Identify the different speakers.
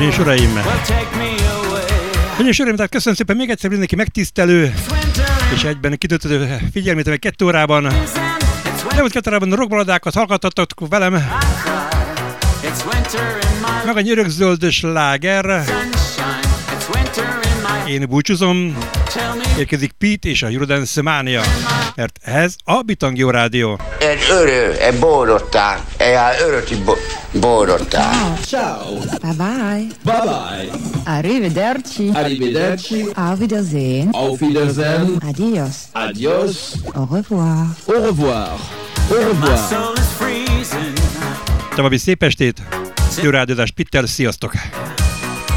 Speaker 1: Hölgyeim és uraim! Hölgyeim és uraim, tehát köszönöm szépen még egyszer mindenki megtisztelő és egyben kitöltő figyelmét, amely 2 órában. Elmúlt 2 órában a rockbaladákat hallgattatok velem. Meg a nyörögzöld sláger. Én búcsúzom. Érkezik Pete és a Eurodance Mania. Mert ez a Bitangio Rádió.
Speaker 2: Egy bórottál. Öröti bórottál.
Speaker 3: Ciao.
Speaker 4: Bye bye.
Speaker 3: Bye bye.
Speaker 4: Arrivederci.
Speaker 3: Arrivederci.
Speaker 4: Auf Wiedersehen.
Speaker 3: Auf Wiedersehen.
Speaker 4: Adios.
Speaker 3: Adios.
Speaker 4: Au revoir.
Speaker 3: Au revoir. Au revoir.
Speaker 1: További szép estét. Jó rádiózást, Peter, sziasztok!